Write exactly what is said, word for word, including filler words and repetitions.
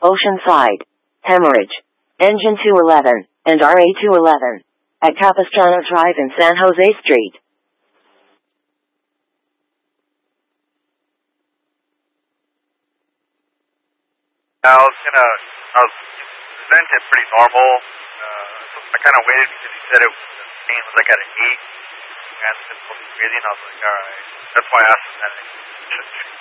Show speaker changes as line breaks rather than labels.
Oceanside, Hemorrhage, Engine two eleven, and R A two eleven. At Capistrano Drive in San Jose Street.
I was gonna, I was presented pretty normal. Uh, so I kind of waited because he said it, the pain was like at an eight. And it's breathing. I was like, all right. That's why I asked him that.